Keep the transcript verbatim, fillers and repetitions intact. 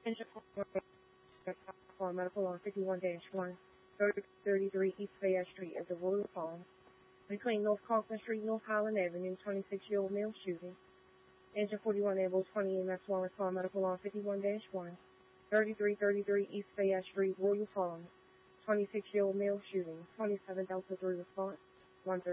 for medical on fifty-one dash one, thirty-three East Fayette Street at the Royal Palm. Between North Kaufman Street, North Highland Avenue, twenty-six-year-old male shooting. Engine forty-one ambulance twenty E M S one respond medical on fifty-one dash one, thirty-three thirty-three East Fayette Street, Royal Palm. twenty-six-year-old male shooting. twenty-seven Delta three response. one